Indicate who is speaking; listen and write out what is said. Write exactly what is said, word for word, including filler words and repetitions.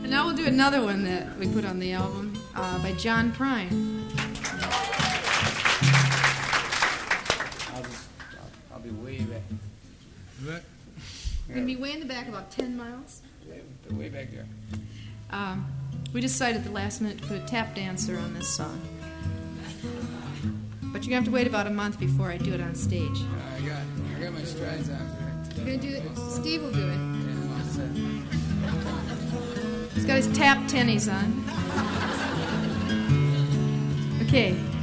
Speaker 1: And now we'll do another one that we put on the album uh, by John Prine.
Speaker 2: I'll just, I'll, I'll be way back.
Speaker 3: What?
Speaker 1: We're going to be way in the back, about ten miles.
Speaker 2: Way, way back there.
Speaker 1: Um, we decided at the last minute to put a tap dancer on this song. But you're going to have to wait about a month before I do it on stage.
Speaker 2: Uh, I got, I got my strides on for it.
Speaker 1: You're going to do it? Steve will do it.
Speaker 2: Yeah, I'm all set.
Speaker 1: He's got his tap tennies on. Okay.